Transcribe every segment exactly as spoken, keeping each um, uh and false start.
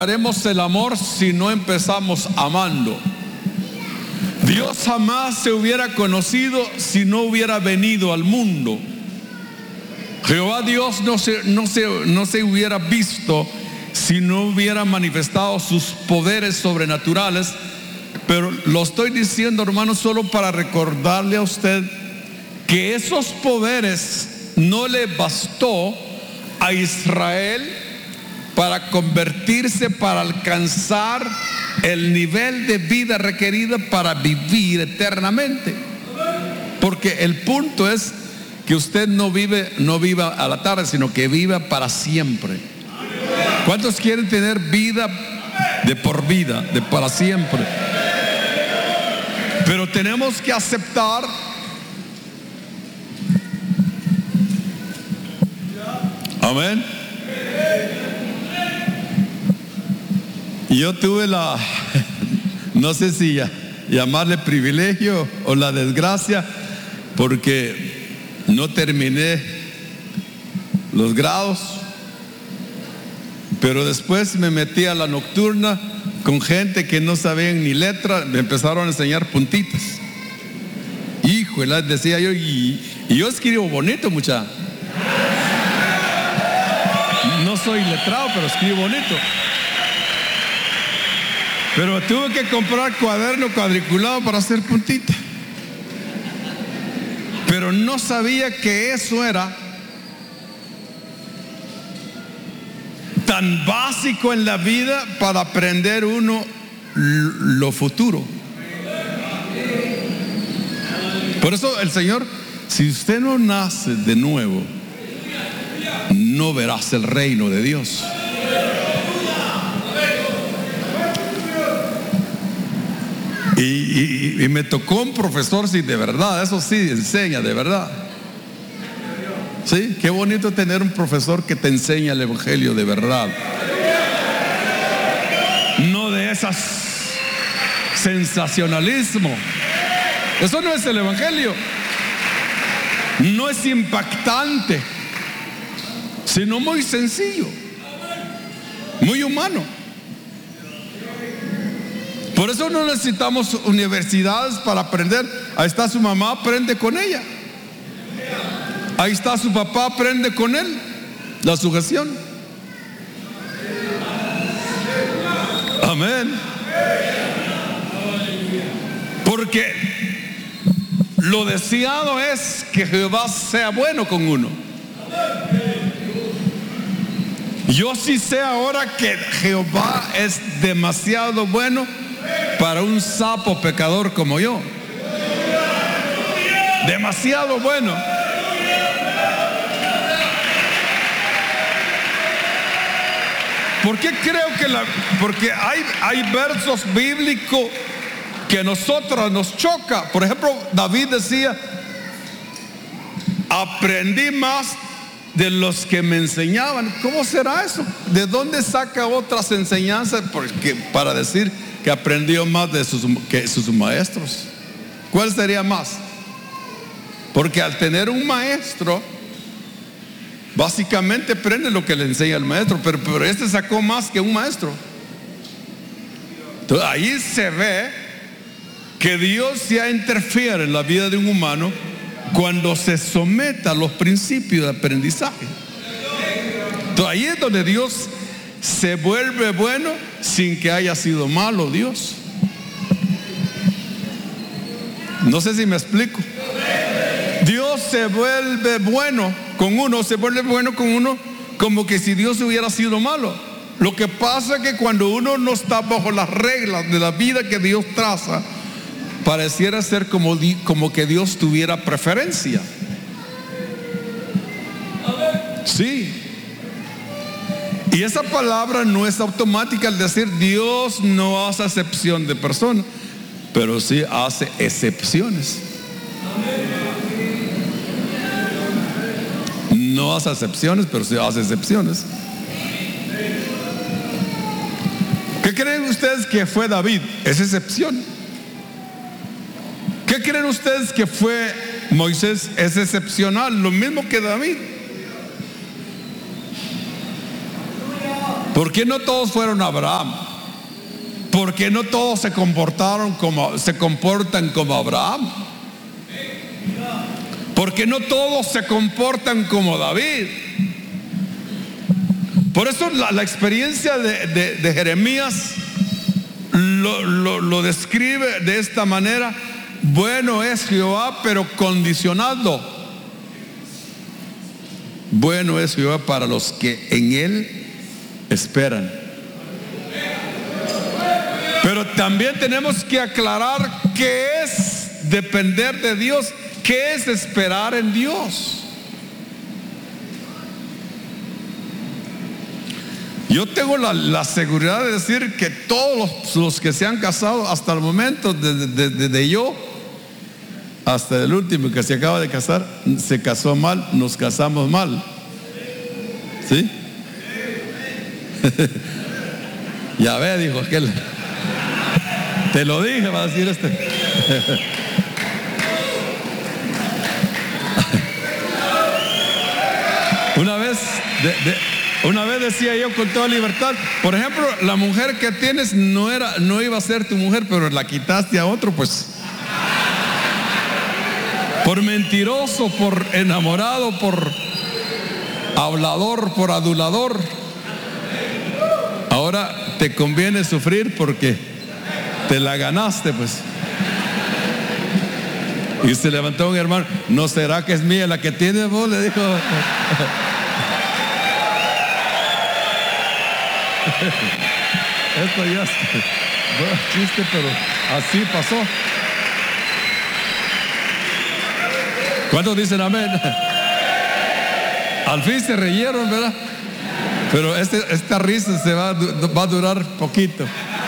Haremos el amor si no empezamos amando. Dios jamás se hubiera conocido si no hubiera venido al mundo. Jehová Dios no se, no se, no se hubiera visto si no hubiera manifestado sus poderes sobrenaturales. Pero lo estoy diciendo, hermanos, solo para recordarle a usted que esos poderes no le bastó a Israel para convertirse, para alcanzar el nivel de vida requerido para vivir eternamente. Porque el punto es que usted no vive, no viva a la tarde, sino que viva para siempre. ¿Cuántos quieren tener vida de por vida, de para siempre? Pero tenemos que aceptar amén. Yo tuve la, no sé si ya, llamarle privilegio o la desgracia, porque no terminé los grados, pero después me metí a la nocturna con gente que no sabían ni letra, me empezaron a enseñar puntitas. Híjole, decía yo, y, y yo escribo bonito, muchacha. No soy letrado, pero escribo bonito. Pero tuve que comprar cuaderno cuadriculado para hacer puntita. Pero no sabía que eso era tan básico en la vida para aprender uno lo futuro. Por eso el Señor, si usted no nace de nuevo, no verás el reino de Dios. Y, y, y me tocó un profesor, sí, de verdad, eso sí, enseña, de verdad. Sí, qué bonito tener un profesor que te enseña el evangelio de verdad. No de esas sensacionalismo. Eso no es el evangelio. No es impactante, sino muy sencillo, muy humano. Por eso no necesitamos universidades para aprender. Ahí está su mamá, aprende con ella. Ahí está su papá, aprende con él la sujeción. Amén. Porque lo deseado es que Jehová sea bueno con uno. Yo sí sé ahora que Jehová es demasiado bueno para un sapo pecador como yo. Demasiado bueno. ¿Por qué creo que la? Porque hay, hay versos bíblicos que a nosotros nos choca. Por ejemplo, David decía: aprendí más de los que me enseñaban. ¿Cómo será eso? ¿De dónde saca otras enseñanzas? Porque para decir que aprendió más de sus, que sus maestros. ¿Cuál sería más? Porque al tener un maestro, básicamente aprende lo que le enseña el maestro, pero, pero este sacó más que un maestro. Entonces ahí se ve que Dios ya interfiere en la vida de un humano cuando se somete a los principios de aprendizaje. Entonces ahí es donde Dios se vuelve bueno sin que haya sido malo Dios. No sé si me explico. Dios se vuelve bueno con uno, se vuelve bueno con uno como que si Dios hubiera sido malo. Lo que pasa es que cuando uno no está bajo las reglas de la vida que Dios traza, pareciera ser como, como que Dios tuviera preferencia. Sí. Y esa palabra no es automática al decir Dios no hace acepción de personas, pero sí hace excepciones. No hace acepciones, pero sí hace excepciones. ¿Qué creen ustedes que fue David? Es excepción. ¿Qué creen ustedes que fue Moisés? Es excepcional, lo mismo que David. ¿Por qué no todos fueron Abraham? ¿Por qué no todos se comportaron como, se comportan como Abraham? ¿Por qué no todos se comportan como David? Por eso la, la experiencia de, de, de Jeremías lo, lo, lo describe de esta manera: bueno es Jehová, pero condicionado. Bueno es Jehová para los que en Él esperan. Pero también tenemos que aclarar qué es depender de Dios, qué es esperar en Dios. Yo tengo la, la seguridad de decir que todos los, los que se han casado hasta el momento, desde de, de, de yo hasta el último que se acaba de casar, se casó mal, nos casamos mal. ¿Sí? Ya ve, dijo aquel. Te lo dije, va a decir este. Una vez, de, de, una vez decía yo con toda libertad, por ejemplo, la mujer que tienes no era, no iba a ser tu mujer, pero la quitaste a otro, pues. Por mentiroso, por enamorado, por hablador, por adulador. Ahora te conviene sufrir porque te la ganaste, pues. Y se levantó un hermano: ¿no será que es mía la que tiene vos? Le dijo. Esto ya es bueno, chiste, pero así pasó. ¿Cuántos dicen amén? Al fin se reyeron, ¿verdad? Pero este, esta risa se va, va a durar poquito.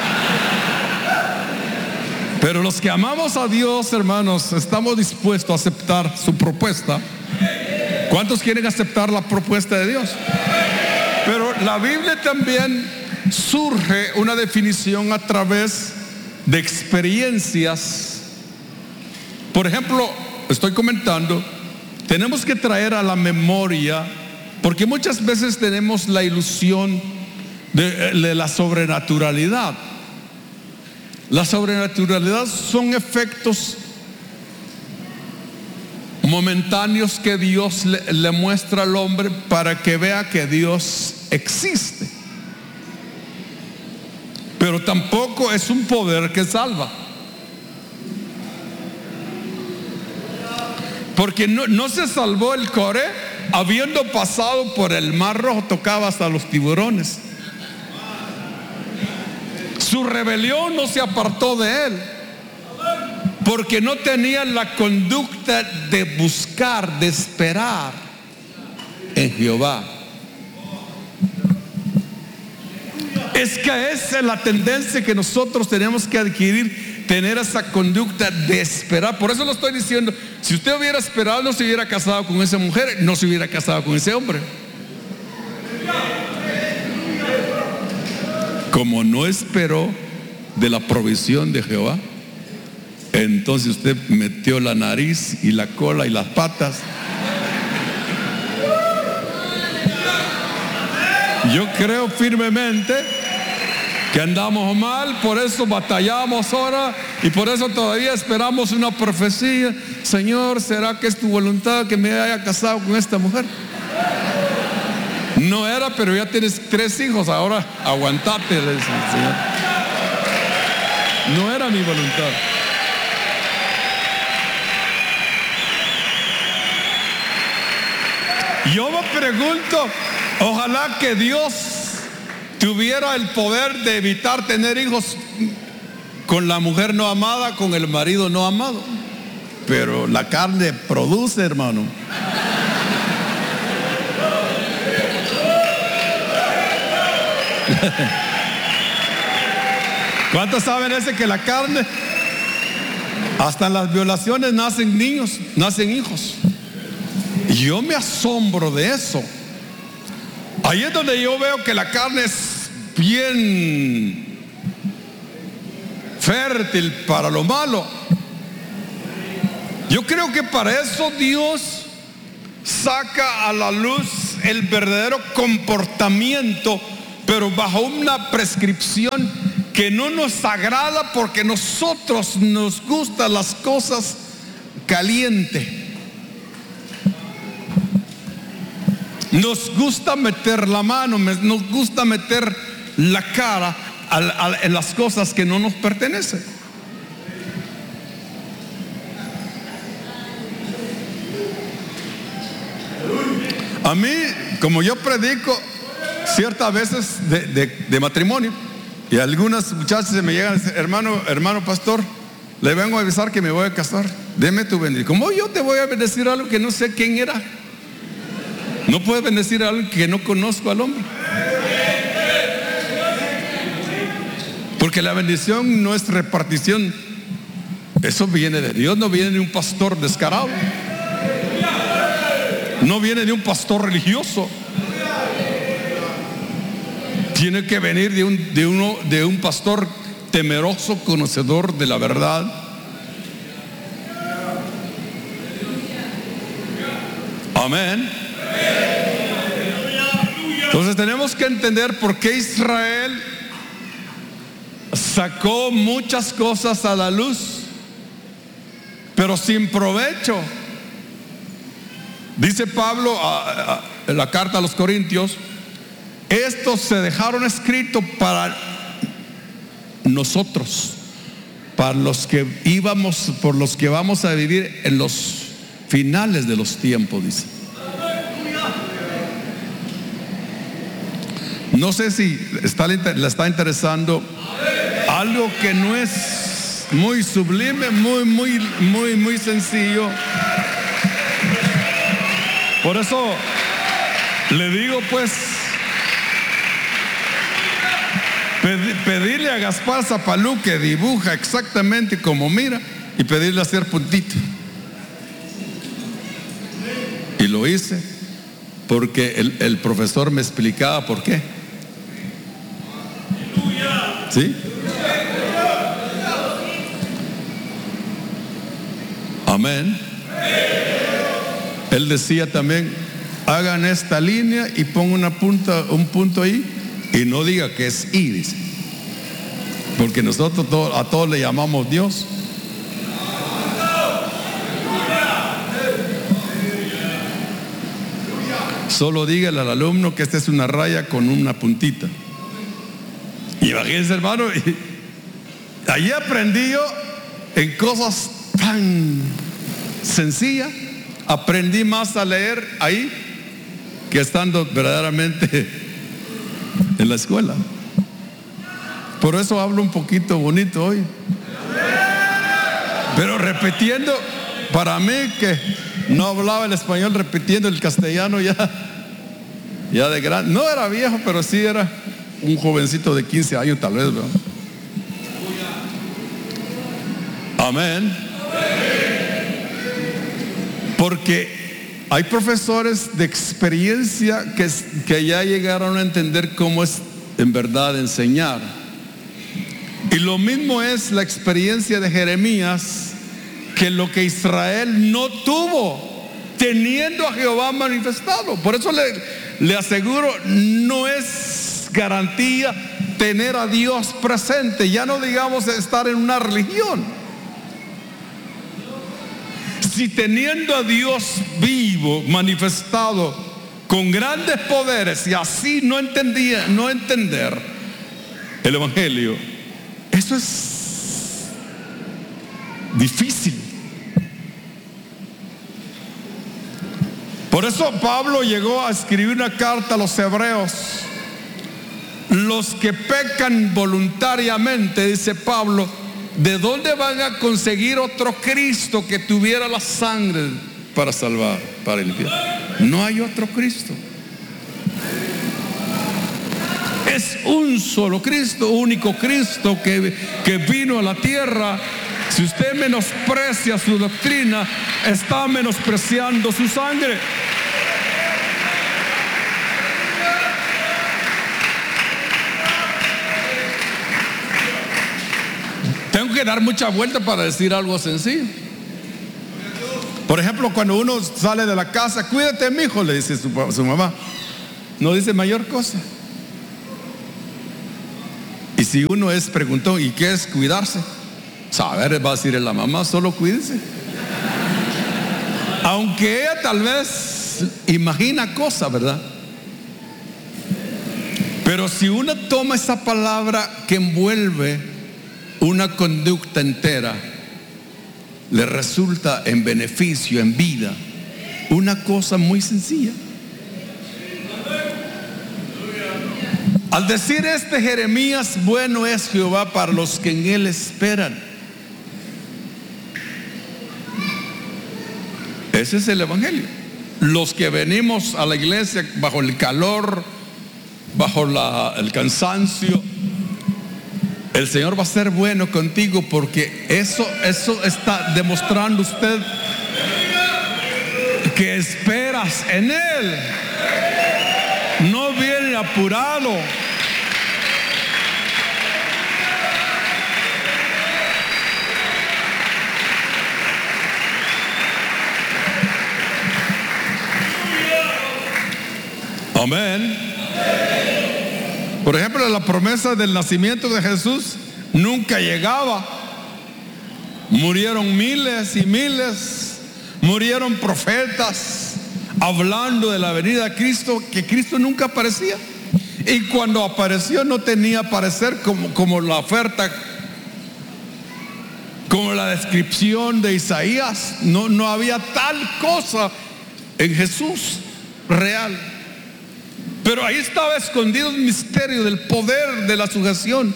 Pero los que amamos a Dios, hermanos, estamos dispuestos a aceptar su propuesta. ¿Cuántos quieren aceptar la propuesta de Dios? Pero la Biblia también surge una definición a través de experiencias. Por ejemplo, estoy comentando, tenemos que traer a la memoria, porque muchas veces tenemos la ilusión de, de la sobrenaturalidad. La sobrenaturalidad son efectos momentáneos que Dios le, le muestra al hombre para que vea que Dios existe. Pero tampoco es un poder que salva. Porque no, no se salvó el Coré habiendo pasado por el Mar Rojo, tocaba hasta los tiburones. Su rebelión no se apartó de él, porque no tenía la conducta de buscar, de esperar en Jehová. Es que esa es la tendencia que nosotros tenemos que adquirir, tener esa conducta de esperar. Por eso lo estoy diciendo: si usted hubiera esperado, no se hubiera casado con esa mujer, no se hubiera casado con ese hombre. Como no esperó de la provisión de Jehová, entonces usted metió la nariz y la cola y las patas. Yo creo firmemente que andamos mal, por eso batallamos ahora y por eso todavía esperamos una profecía. Señor, ¿será que es tu voluntad que me haya casado con esta mujer? No era, pero ya tienes tres hijos, ahora aguantate, le dice el Señor. No era mi voluntad. Yo me pregunto, ojalá que Dios tuviera el poder de evitar tener hijos con la mujer no amada, con el marido no amado. Pero la carne produce, hermano. ¿Cuántos saben ese que la carne, hasta en las violaciones nacen niños, nacen hijos? Y yo me asombro de eso. Ahí es donde yo veo que la carne es bien fértil para lo malo. Yo creo que para eso Dios saca a la luz el verdadero comportamiento pero bajo una prescripción que no nos agrada, porque nosotros nos gustan las cosas calientes. Nos gusta meter la mano, nos gusta meter la cara a, a, en las cosas que no nos pertenecen. A mí, como yo predico ciertas veces de, de, de matrimonio, y algunas muchachas se me llegan y dicen: hermano, hermano pastor, le vengo a avisar que me voy a casar, deme tu bendición. ¿Cómo yo te voy a bendecir algo que no sé quién era? No puedes bendecir a alguien que no conozco al hombre. Porque la bendición no es repartición. Eso viene de Dios, no viene de un pastor descarado. No viene de un pastor religioso. Tiene que venir de un, de uno, de un pastor temeroso, conocedor de la verdad. Amén. Entonces tenemos que entender por qué Israel sacó muchas cosas a la luz, pero sin provecho. Dice Pablo a, a, en la carta a los Corintios: estos se dejaron escrito para nosotros, para los que íbamos, por los que vamos a vivir en los finales de los tiempos, dice. No sé si está, le está interesando algo que no es muy sublime, muy, muy, muy, muy sencillo. Por eso le digo, pues, pedirle a Gaspar Zapalú que dibuja exactamente como mira, y pedirle hacer puntito. Y lo hice porque el, el profesor me explicaba por qué. ¿Sí? Amén. Él decía también: hagan esta línea y pongan una punta, un punto ahí, y no diga que es I, dice. Porque nosotros todo, a todos le llamamos Dios. Solo dígale al alumno que esta es una raya con una puntita. Y imagínense, hermano, y allí aprendí yo en cosas tan sencillas. Aprendí más a leer ahí que estando verdaderamente en la escuela. Por eso hablo un poquito bonito hoy. Pero repitiendo, para mí que no hablaba el español, repitiendo el castellano ya, ya de grande. No era viejo, pero sí era un jovencito de quince años tal vez, ¿verdad? Amén. Porque hay profesores de experiencia que, que ya llegaron a entender cómo es en verdad enseñar. Y lo mismo es la experiencia de Jeremías, que lo que Israel no tuvo, teniendo a Jehová manifestado. Por eso le, le aseguro, no es garantía tener a Dios presente. Ya no digamos estar en una religión. Si teniendo a Dios vivo, manifestado con grandes poderes, y así no entendía, no entender el evangelio, eso es difícil. Por eso Pablo llegó a escribir una carta a los hebreos. Los que pecan voluntariamente, dice Pablo, ¿de dónde van a conseguir otro Cristo que tuviera la sangre para salvar, para limpiar? No hay otro Cristo. Es un solo Cristo, único Cristo que, que vino a la tierra. Si usted menosprecia su doctrina, está menospreciando su sangre. Tengo que dar mucha vuelta para decir algo sencillo. Por ejemplo, cuando uno sale de la casa: cuídate, mi hijo, le dice su, su mamá. No dice mayor cosa. si uno es preguntón, ¿y qué es cuidarse? Saber, va a decir la mamá, solo cuídense. Aunque ella tal vez imagina cosas, ¿verdad? Pero si uno toma esa palabra que envuelve una conducta entera, le resulta en beneficio, en vida, una cosa muy sencilla. Al decir este Jeremías, bueno es Jehová para los que en él esperan. Ese es el evangelio. Los que venimos a la iglesia bajo el calor, bajo la, el cansancio, el Señor va a ser bueno contigo, porque eso, eso está demostrando usted que esperas en Él. No viene apurado. Amén. Por ejemplo, la promesa del nacimiento de Jesús nunca llegaba. Murieron miles y miles, murieron profetas hablando de la venida de Cristo, que Cristo nunca aparecía. Y cuando apareció no tenía parecer como, como la oferta, como la descripción de Isaías. No, no había tal cosa en Jesús real. Pero ahí estaba escondido el misterio del poder de la sujeción,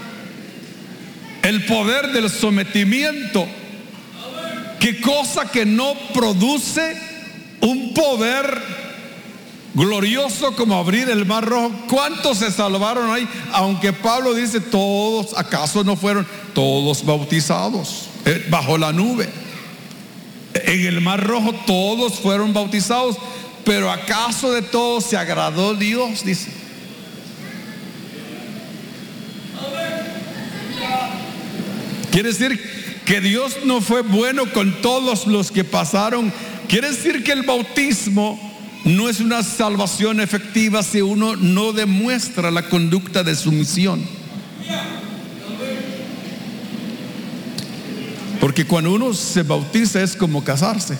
el poder del sometimiento. Qué cosa que no produce un poder glorioso como abrir el mar rojo. ¿Cuántos se salvaron ahí? Aunque Pablo dice todos, ¿acaso no fueron todos bautizados eh, bajo la nube? En el mar rojo todos fueron bautizados. Pero ¿acaso de todos se agradó Dios? Dice. Quiere decir que Dios no fue bueno con todos los que pasaron. Quiere decir que el bautismo no es una salvación efectiva si uno no demuestra la conducta de sumisión. Porque cuando uno se bautiza es como casarse.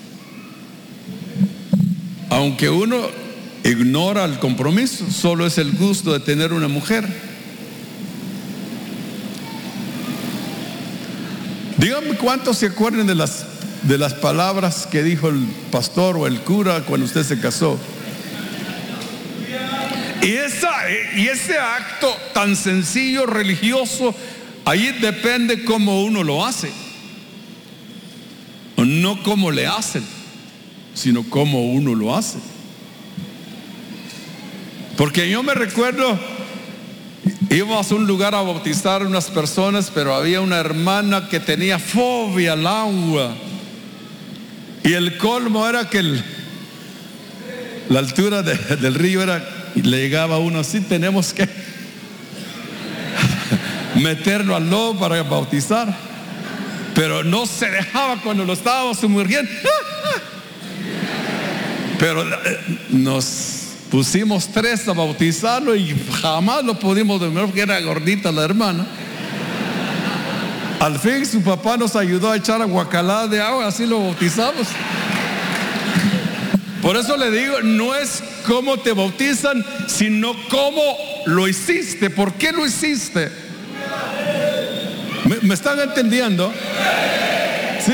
Aunque uno ignora el compromiso, solo es el gusto de tener una mujer. Díganme cuántos se acuerdan de las, de las palabras que dijo el pastor o el cura cuando usted se casó. Y, esa, y ese acto tan sencillo, religioso, ahí depende cómo uno lo hace. No cómo le hacen, sino cómo uno lo hace. Porque yo me recuerdo, íbamos a un lugar a bautizar a unas personas, pero había una hermana que tenía fobia al agua, y el colmo era que el, la altura de, del río era, le llegaba a uno así. Tenemos que meterlo al lodo para bautizar, pero no se dejaba cuando lo estábamos sumergiendo. Pero nos pusimos tres a bautizarlo y jamás lo pudimos dormir porque era gordita la hermana. Al fin su papá nos ayudó a echar aguacalada de agua, así lo bautizamos. Por eso le digo, no es cómo te bautizan, sino cómo lo hiciste. ¿Por qué lo hiciste? ¿Me, me están entendiendo? ¿Sí?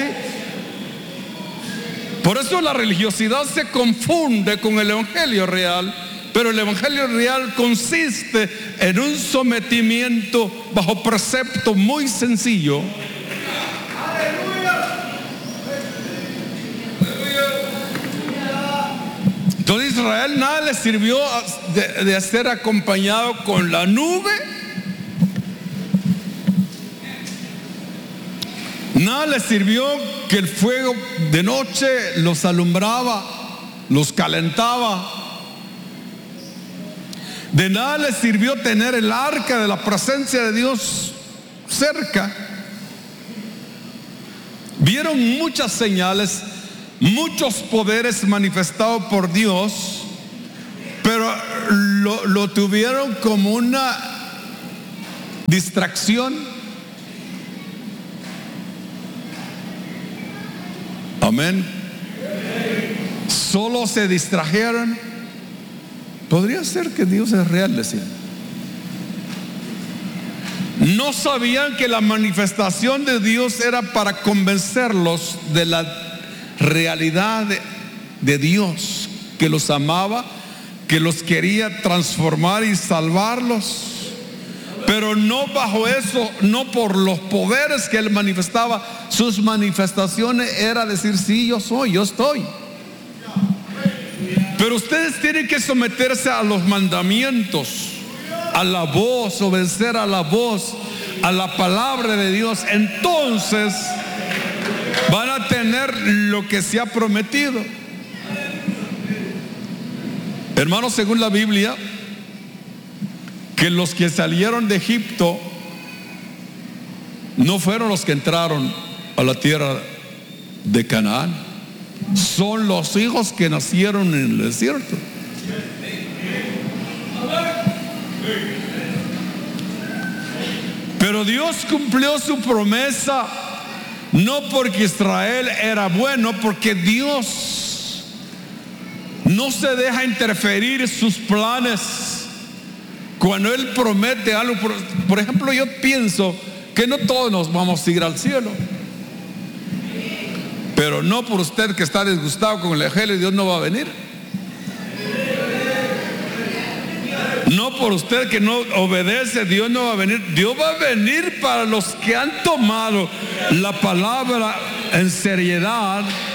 Por eso la religiosidad se confunde con el evangelio real, pero el evangelio real consiste en un sometimiento bajo precepto muy sencillo. Entonces Israel nada le sirvió de, de ser acompañado con la nube. Nada les sirvió que el fuego de noche los alumbraba, los calentaba. De nada les sirvió tener el arca de la presencia de Dios cerca. Vieron muchas señales, muchos poderes manifestados por Dios, pero lo, lo tuvieron como una distracción. Amén. Solo se distrajeron. Podría ser que Dios es real, decían. No sabían que la manifestación de Dios era para convencerlos de la realidad de, de Dios, que los amaba, que los quería transformar y salvarlos. Pero no bajo eso, no por los poderes que Él manifestaba. Sus manifestaciones era decir: sí, yo soy, yo estoy. Pero ustedes tienen que someterse a los mandamientos, a la voz, obedecer a la voz, a la palabra de Dios. Entonces van a tener lo que se ha prometido. Hermanos, según la Biblia, que los que salieron de Egipto no fueron los que entraron a la tierra de Canaán, son los hijos que nacieron en el desierto. Pero Dios cumplió su promesa, no porque Israel era bueno, porque Dios no se deja interferir sus planes. Cuando Él promete algo, por, por ejemplo, yo pienso que no todos nos vamos a ir al cielo. Pero no por usted que está disgustado con el evangelio, Dios no va a venir. No por usted que no obedece, Dios no va a venir. Dios va a venir para los que han tomado la palabra en seriedad